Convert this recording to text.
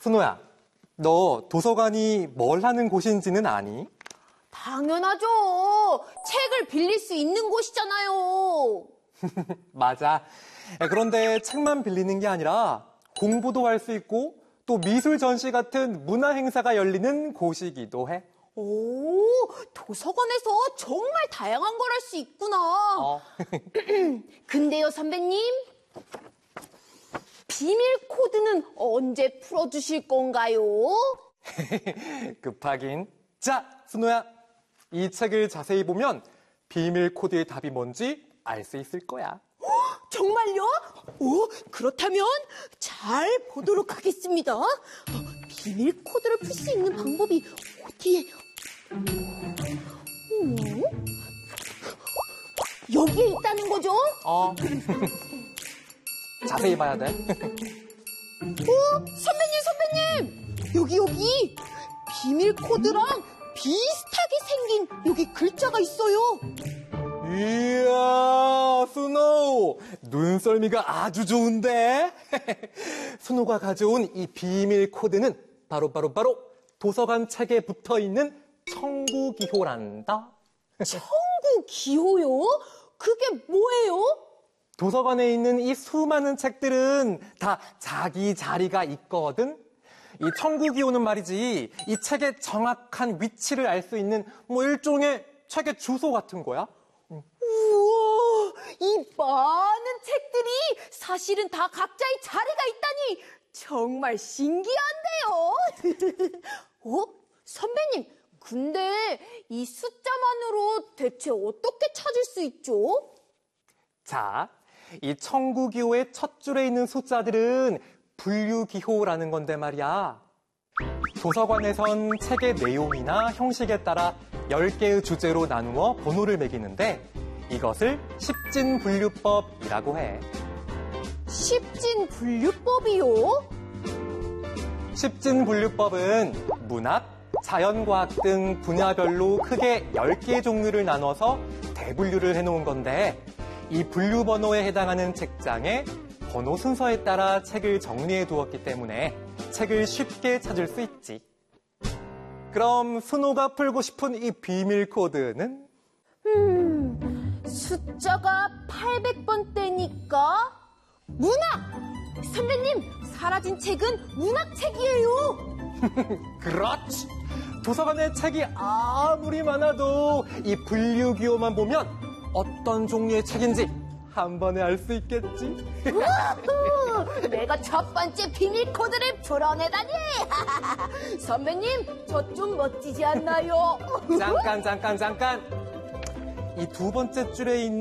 순호야, 너 도서관이 뭘 하는 곳인지는 아니? 당연하죠. 책을 빌릴 수 있는 곳이잖아요. 맞아. 그런데 책만 빌리는 게 아니라 공부도 할 수 있고 또 미술 전시 같은 문화 행사가 열리는 곳이기도 해. 오, 도서관에서 정말 다양한 걸 할 수 있구나. 근데요, 선배님. 비밀 코드는 언제 풀어주실 건가요? 급하긴. 자, 순호야. 이 책을 자세히 보면 비밀 코드의 답이 뭔지 알 수 있을 거야. 정말요? 오, 그렇다면 잘 보도록 하겠습니다. 비밀 코드를 풀 수 있는 방법이 어디에? 여기에 있다는 거죠? 자세히 봐야 돼. 선배님! 여기! 비밀 코드랑 비슷하게 생긴 여기 글자가 있어요. 이야, 순호! 눈썰미가 아주 좋은데? 순호가 가져온 이 비밀 코드는 바로 도서관 책에 붙어 있는 청구기호란다. 청구기호요? 그게 뭐예요? 도서관에 있는 이 수많은 책들은 다 자기 자리가 있거든. 이 청구기호는 말이지, 이 책의 정확한 위치를 알 수 있는 일종의 책의 주소 같은 거야. 우와, 이 많은 책들이 사실은 다 각자의 자리가 있다니 정말 신기한데요. 선배님, 근데 이 숫자만으로 대체 어떻게 찾을 수 있죠? 자, 이 청구기호의 첫 줄에 있는 숫자들은 분류기호라는 건데 말이야. 도서관에선 책의 내용이나 형식에 따라 10개의 주제로 나누어 번호를 매기는데 이것을 십진분류법이라고 해. 십진분류법이요? 십진분류법은 문학, 자연과학 등 분야별로 크게 10개의 종류를 나눠서 대분류를 해놓은 건데 이 분류 번호에 해당하는 책장에 번호 순서에 따라 책을 정리해 두었기 때문에 책을 쉽게 찾을 수 있지. 그럼 순호가 풀고 싶은 이 비밀 코드는? 숫자가 800번대니까 문학! 선배님, 사라진 책은 문학책이에요. 그렇지. 도서관에 책이 아무리 많아도 이 분류기호만 보면 어떤 종류의 책인지 한 번에 알 수 있겠지. 내가 첫 번째 비밀 코드를 풀어내다니. 선배님, 저 좀 멋지지 않나요? 잠깐. 이 두 번째 줄에 있는